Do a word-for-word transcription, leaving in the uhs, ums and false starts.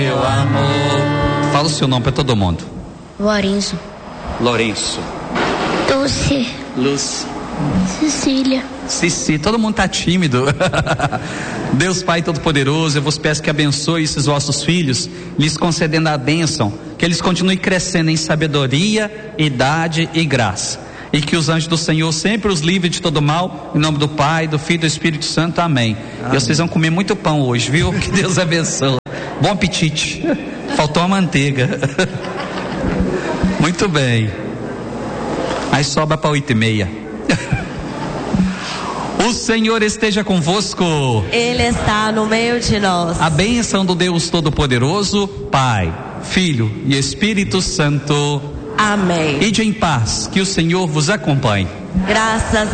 meu amor. Fala o seu nome para todo mundo. Lourenço. Lourenço. Dulce. Luz. Cecília. Cici, todo mundo tá tímido. Deus Pai Todo-Poderoso, eu vos peço que abençoe esses vossos filhos, lhes concedendo a bênção, que eles continuem crescendo em sabedoria, idade e graça, e que os anjos do Senhor sempre os livrem de todo mal, em nome do Pai, do Filho e do Espírito Santo, amém. Amém. E vocês vão comer muito pão hoje, viu? Que Deus abençoe. Bom apetite. Faltou a manteiga. Muito bem. Aí sobra para oito e meia. O Senhor esteja convosco. Ele está no meio de nós. A bênção do Deus Todo-Poderoso, Pai, Filho e Espírito Santo. Amém. Ide em paz, que o Senhor vos acompanhe. Graças